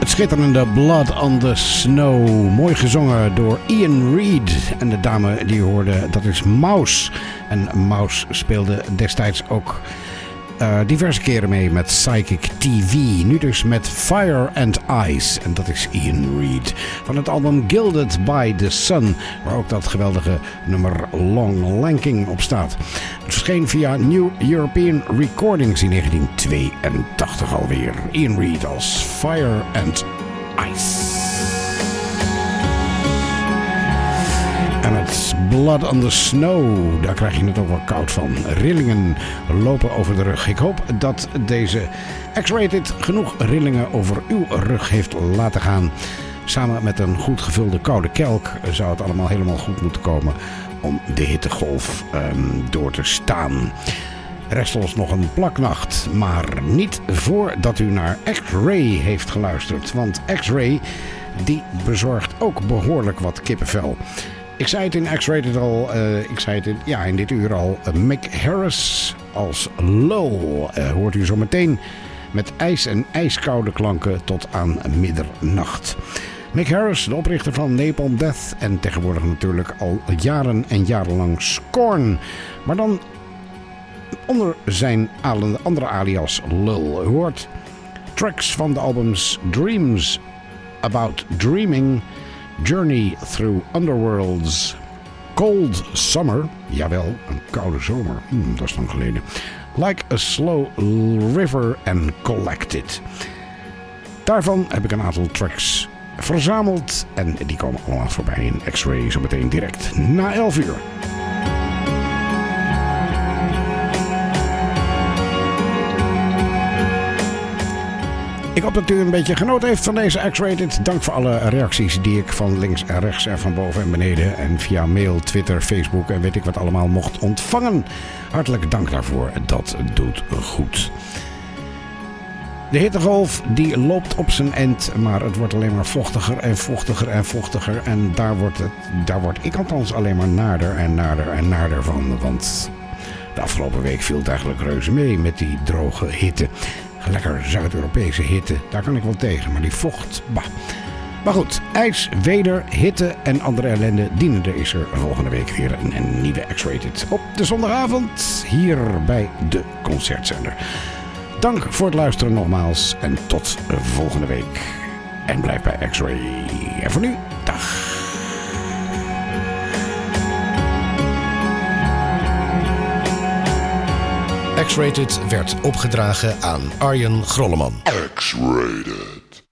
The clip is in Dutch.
Het schitterende Blood on the Snow. Mooi gezongen door Ian Reid. En de dame die u hoorde, dat is Mouse. En Mouse speelde destijds ook diverse keren mee met Psychic TV. Nu dus met Fire and Ice. En dat is Ian Reid. Van het album Gilded by the Sun. Waar ook dat geweldige nummer Long Lanking op staat. Het verscheen via New European Recordings in 1982 alweer. Ian Reid als Fire and Ice. En het Blood on the Snow, daar krijg je het ook wel koud van. Rillingen lopen over de rug. Ik hoop dat deze X-Rated genoeg rillingen over uw rug heeft laten gaan. Samen met een goed gevulde koude kelk zou het allemaal helemaal goed moeten komen om de hittegolf door te staan. Rest ons nog een plaknacht, maar niet voordat u naar X-Ray heeft geluisterd. Want X-Ray die bezorgt ook behoorlijk wat kippenvel. Ik zei het in X-Rated al, in dit uur al. Mick Harris als Low hoort u zo meteen met ijs en ijskoude klanken tot aan middernacht. Mick Harris, de oprichter van Napalm Death en tegenwoordig natuurlijk al jaren en jarenlang Scorn. Maar dan onder zijn andere alias Lul. U hoort tracks van de albums Dreams About Dreaming, Journey Through Underworlds, Cold Summer, jawel, een koude zomer, dat is lang geleden, Like a Slow River en Collected. Daarvan heb ik een aantal tracks verzameld en die komen allemaal voorbij in X-Ray zo meteen direct na 11 uur. Ik hoop dat u een beetje genoten heeft van deze X-Rated. Dank voor alle reacties die ik van links en rechts en van boven en beneden en via mail, Twitter, Facebook en weet ik wat allemaal mocht ontvangen. Hartelijk dank daarvoor. Dat doet goed. De hittegolf die loopt op zijn eind, maar het wordt alleen maar vochtiger en vochtiger en vochtiger. En daar word ik althans alleen maar naarder en naarder en naarder van. Want de afgelopen week viel het eigenlijk reuze mee met die droge hitte. Lekker Zuid-Europese hitte, daar kan ik wel tegen, maar die vocht, bah. Maar goed, ijs, weder, hitte en andere ellende dienen. Er is er volgende week weer een nieuwe X-Rated op de zondagavond hier bij de Concertzender. Dank voor het luisteren nogmaals en tot volgende week. En blijf bij X-Ray. En voor nu, dag. X-Rated werd opgedragen aan Arjen Grolleman. X-Rated.